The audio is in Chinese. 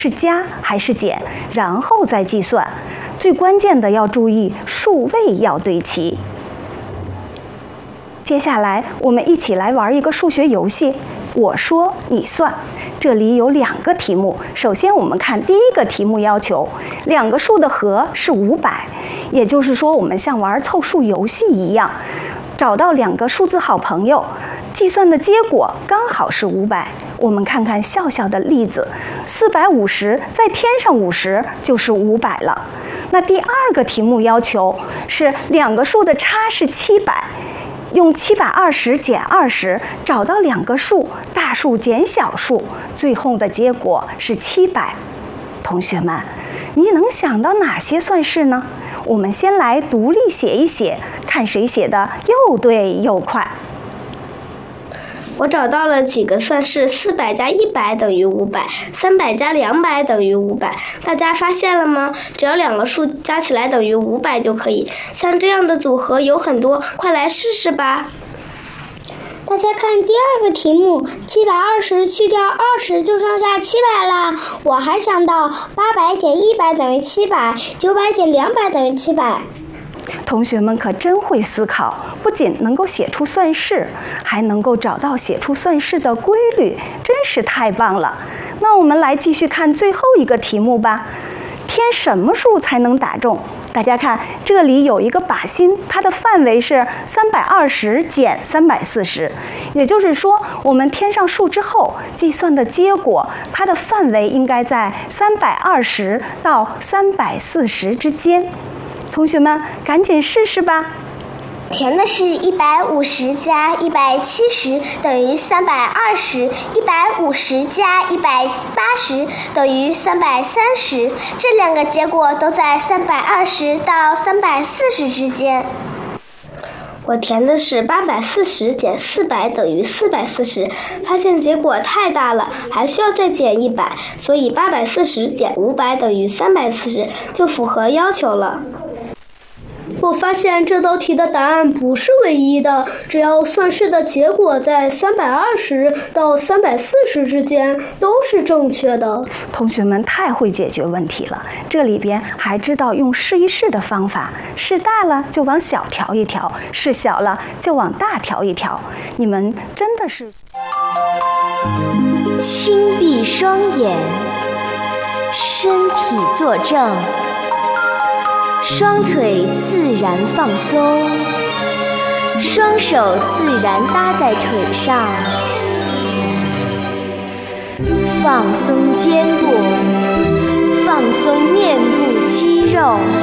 是加还是减，然后再计算。最关键的要注意数位要对齐。接下来我们一起来玩一个数学游戏，我说你算。这里有2个题目，首先我们看第一个题目要求2个数的和是500，也就是说我们像玩凑数游戏一样，找到2个数字好朋友，计算的结果刚好是500。我们看看笑笑的例子，450再添上50就是500了。那第2个题目要求是2个数的差是700，用720减20，找到2个数，大数减小数，最后的结果是700。同学们，你能想到哪些算式呢？我们先来独立写一写，看谁写的又对又快。 我找到了几个算式，400加100等于500，300加200等于500。大家发现了吗？只要2个数加起来等于500就可以。像这样的组合有很多，快来试试吧。 大家看第2个题目，720去掉20就剩下700了。我还想到800减100等于700，900减200等于700。 同学们可真会思考，不仅能够写出算式，还能够找到写出算式的规律，真是太棒了。那我们来继续看最后一个题目吧。添什么数才能打中？大家看，这里有一个靶心，它的范围是320减340，也就是说，我们添上数之后，计算的结果，它的范围应该在320到340之间。同学们，赶紧试试吧。 填的是150加170等于320，150加180等于330，这2个结果都在320到340之间。 我填的是840减400等于440，发现结果太大了，还需要再减100，所以840减500等于340，就符合要求了。 我发现这道题的答案不是唯一的，只要算式的结果在320到340之间都是正确的。 同学们太会解决问题了，这里边还知道用试一试的方法，试大了就往小调一调，试小了就往大调一调。你们真的是轻闭双眼，身体坐正，双腿自然放松，双手自然搭在腿上，放松肩部，放松面部肌肉。